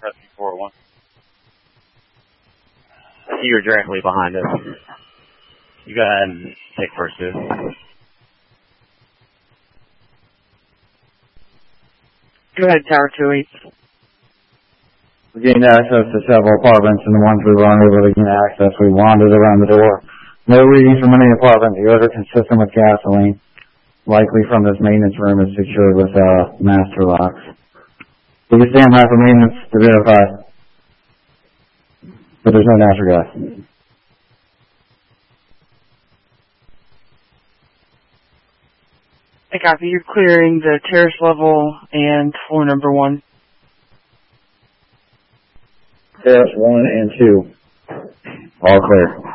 Rescue 401. You're directly behind us. You go ahead and take first dibs. Go ahead, Tower 28. We gained access to several apartments, and the ones we were unable to gain access, we wandered around the door. No readings from any apartment. The odor consistent with gasoline, likely from this maintenance room, is secured with master locks. Please stand by for maintenance to verify. But there's no natural gas. I copy. You're clearing the terrace level and floor number 1. Terrace 1 and 2. All clear.